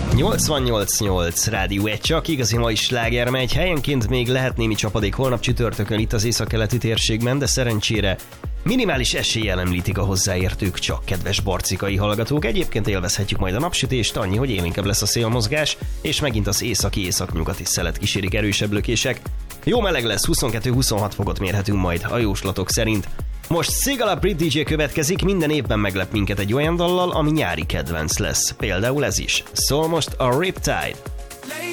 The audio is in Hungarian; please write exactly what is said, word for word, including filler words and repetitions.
nyolcvannyolc nyolc Rádió egy, csak igazi mai sláger megy. Helyenként még lehet némi csapadék holnap csütörtökön itt az északkeleti térségben, de szerencsére minimális eséllyel említik a hozzáértők, csak kedves barcikai hallgatók. Egyébként élvezhetjük majd a napsütést, annyi, hogy élénkebb lesz a szélmozgás, és megint az északi-északnyugati szelet kísérik erősebb lökések. Jó meleg lesz, huszonkettő-huszonhat fokot mérhetünk majd a jóslatok szerint. Most Sigala Brit dé dzsé következik, minden évben meglep minket egy olyan dallal, ami nyári kedvenc lesz. Például ez is. Szól most a Riptide.